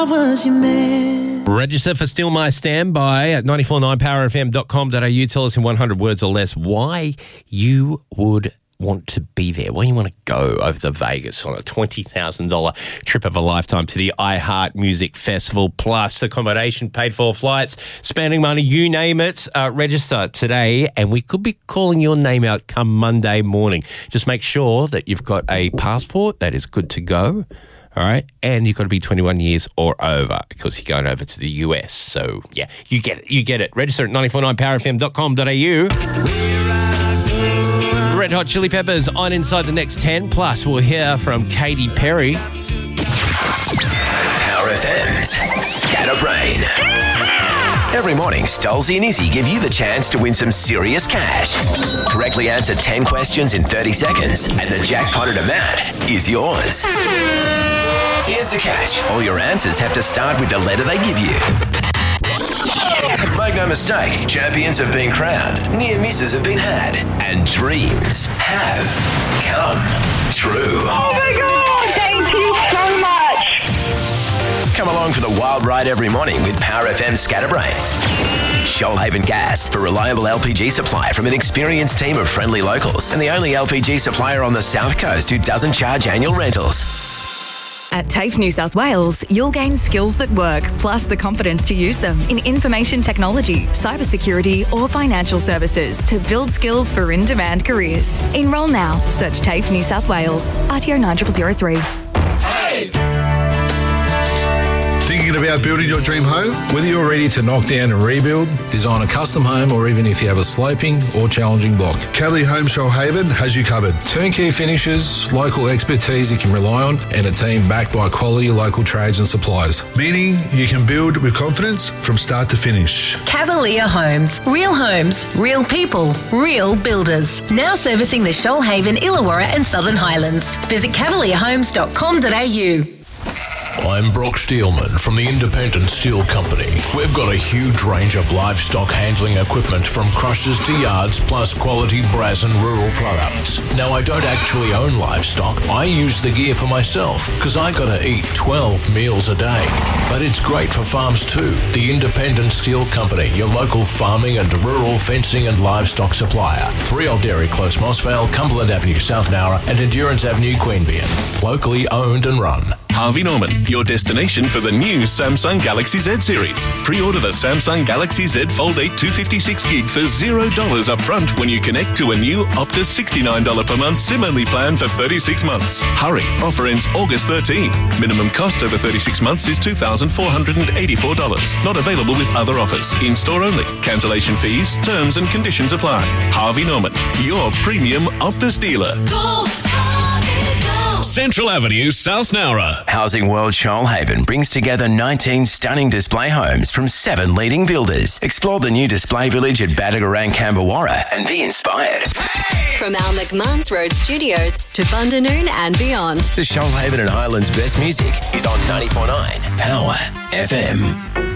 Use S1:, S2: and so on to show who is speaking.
S1: Register for Still My Standby at 949powerfm.com.au. Tell us in 100 words or less why you would want to be there, why you want to go over to Vegas on a $20,000 trip of a lifetime to the iHeart Music Festival, plus accommodation, paid for flights, spending money, you name it. Register today, and we could be calling your name out come Monday morning. Just make sure that you've got a passport that is good to go. All right, and you've got to be 21 years or over because you're going over to the US. So, yeah, you get it. You get it. Register at 949powerfm.com.au. Red Hot Chili Peppers on inside the next 10. Plus, we'll hear from Katy Perry.
S2: Power FM's Scatterbrain. Every morning, Stolzy and Izzy give you the chance to win some serious cash. Correctly answer 10 questions in 30 seconds, and the jackpotted amount is yours. Here's the catch. All your answers have to start with the letter they give you. Make no mistake, champions have been crowned, near misses have been had, and dreams have come true.
S3: Oh my God, thank you so much.
S2: Come along for the wild ride every morning with Power FM Scatterbrain. Shoalhaven Gas, for reliable LPG supply from an experienced team of friendly locals, and the only LPG supplier on the South Coast who doesn't charge annual rentals.
S4: At TAFE New South Wales, you'll gain skills that work, plus the confidence to use them in information technology, cybersecurity or financial services to build skills for in-demand careers. Enrol now. Search TAFE New South Wales. RTO 9003.
S5: Thinking about building your dream home? Whether you're ready to knock down and rebuild, design a custom home, or even if you have a sloping or challenging block, Cavalier Home Shoalhaven has you covered. Turnkey finishes, local expertise you can rely on, and a team backed by quality local trades and suppliers. Meaning you can build with confidence from start to finish.
S6: Cavalier Homes. Real people, real builders. Now servicing the Shoalhaven, Illawarra and Southern Highlands. Visit cavalierhomes.com.au.
S7: I'm Brock Steelman from the Independent Steel Company. We've got a huge range of livestock handling equipment from crushers to yards, plus quality brass and rural products. Now, I don't actually own livestock. I use the gear for myself because I gotta eat 12 meals a day. But it's great for farms too. The Independent Steel Company, your local farming and rural fencing and livestock supplier. 3 Old Dairy Close, Mossvale, Cumberland Avenue, South Nowra and Endurance Avenue, Queanbeyan. Locally owned and run.
S8: Harvey Norman, your destination for the new Samsung Galaxy Z series. Pre-order the Samsung Galaxy Z Fold 8 256GB for $0 up front when you connect to a new Optus $69 per month SIM-only plan for 36 months. Hurry, offer ends August 13. Minimum cost over 36 months is $2,484. Not available with other offers. In-store only. Cancellation fees, terms and conditions apply. Harvey Norman, your premium Optus dealer.
S9: Go, Harvey, go.
S8: Central Avenue, South Nowra.
S2: Housing World Shoalhaven brings together 19 stunning display homes from 7 leading builders. Explore the new display village at Badagarang, Cambawarra and be inspired.
S10: From our McMahon's Road studios to Bundanoon and beyond.
S2: The Shoalhaven and Highlands best music is on 94.9 Power FM.